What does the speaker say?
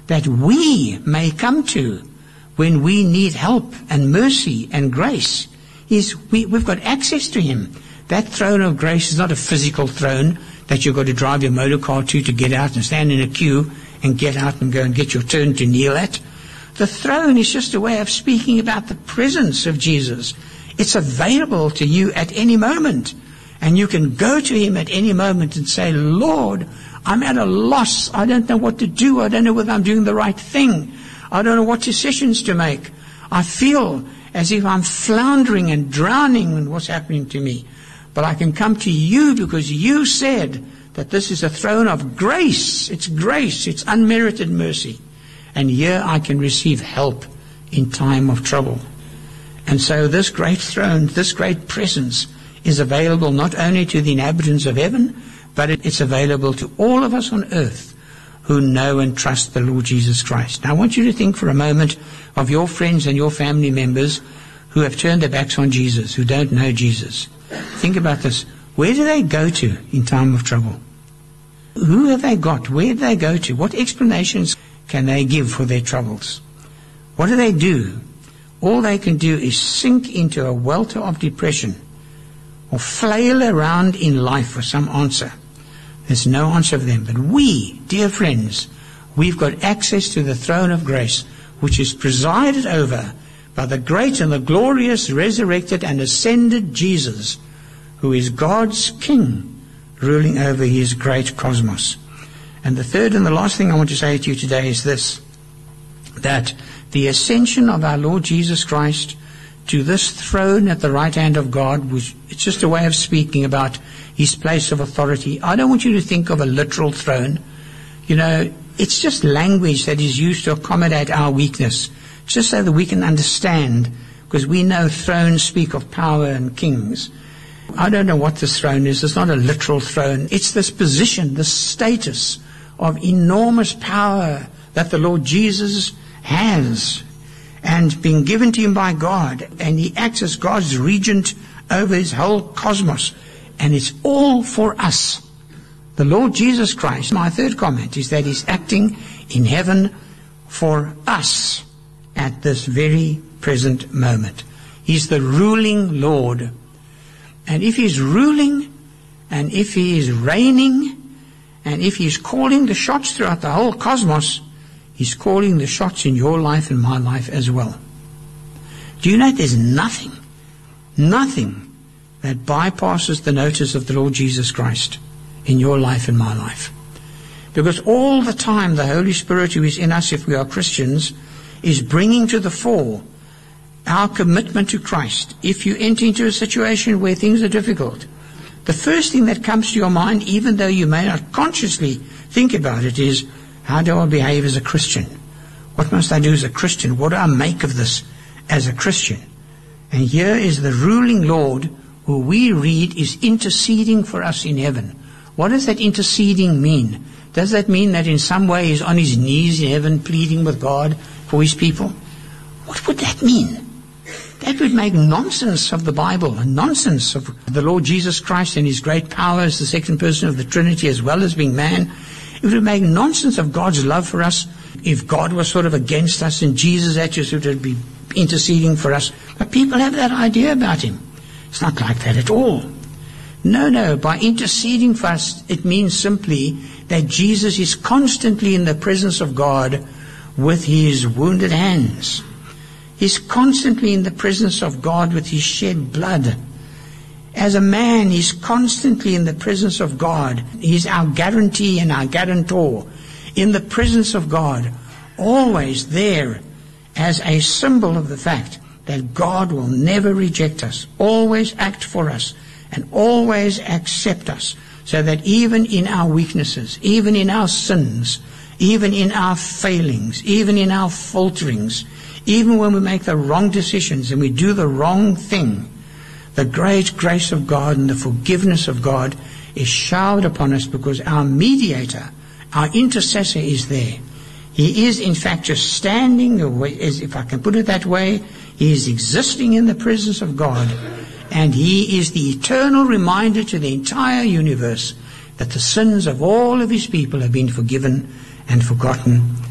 that we may come to when we need help and mercy and grace. We've got access to him. That throne of grace is not a physical throne that you've got to drive your motor car to get out and stand in a queue and get out and go and get your turn to kneel at. The throne is just a way of speaking about the presence of Jesus. It's available to you at any moment. And you can go to him at any moment and say, Lord, I'm at a loss. I don't know what to do. I don't know whether I'm doing the right thing. I don't know what decisions to make. I feel as if I'm floundering and drowning in what's happening to me. But I can come to you because you said that this is a throne of grace. It's grace. It's unmerited mercy. And here I can receive help in time of trouble. And so this great throne, this great presence is available not only to the inhabitants of heaven, but it's available to all of us on earth who know and trust the Lord Jesus Christ. Now I want you to think for a moment of your friends and your family members who have turned their backs on Jesus, who don't know Jesus. Think about this. Where do they go to in time of trouble? Who have they got? Where do they go to? What explanations can they give for their troubles? What do they do? All they can do is sink into a welter of depression or flail around in life for some answer. There's no answer for them. But we, dear friends, we've got access to the throne of grace, which is presided over by the great and the glorious resurrected and ascended Jesus, who is God's King, ruling over his great cosmos. And the third and the last thing I want to say to you today is this, that the ascension of our Lord Jesus Christ to this throne at the right hand of God, which it's just a way of speaking about his place of authority. I don't want you to think of a literal throne. You know, it's just language that is used to accommodate our weakness, just so that we can understand, because we know thrones speak of power and kings. I don't know what this throne is. It's not a literal throne. It's this position, this status of enormous power that the Lord Jesus has and being given to him by God, and he acts as God's regent over his whole cosmos, and it's all for us. The Lord Jesus Christ, my third comment, is that he's acting in heaven for us at this very present moment. He's the ruling Lord, and if he's ruling, and if he is reigning, and if he's calling the shots throughout the whole cosmos, he's calling the shots in your life and my life as well. Do you know there's nothing that bypasses the notice of the Lord Jesus Christ in your life and my life? Because all the time the Holy Spirit who is in us, if we are Christians, is bringing to the fore our commitment to Christ. If you enter into a situation where things are difficult, the first thing that comes to your mind, even though you may not consciously think about it, is, how do I behave as a Christian? What must I do as a Christian? What do I make of this as a Christian? And here is the ruling Lord, who we read is interceding for us in heaven. What does that interceding mean? Does that mean that in some way he's on his knees in heaven pleading with God for his people? What would that mean? That would make nonsense of the Bible and nonsense of the Lord Jesus Christ and his great power as the second person of the Trinity as well as being man. It would make nonsense of God's love for us if God was sort of against us and Jesus actually would be interceding for us. But people have that idea about him. It's not like that at all. No, by interceding for us, it means simply that Jesus is constantly in the presence of God with his wounded hands. He's constantly in the presence of God with his shed blood. As a man, he's constantly in the presence of God. He's our guarantee and our guarantor. In the presence of God, always there as a symbol of the fact that God will never reject us, always act for us, and always accept us, so that even in our weaknesses, even in our sins, even in our failings, even in our falterings, even when we make the wrong decisions and we do the wrong thing, the great grace of God and the forgiveness of God is showered upon us, because our mediator, our intercessor is there. He is in fact just standing, if I can put it that way, he is existing in the presence of God, and he is the eternal reminder to the entire universe that the sins of all of his people have been forgiven and forgotten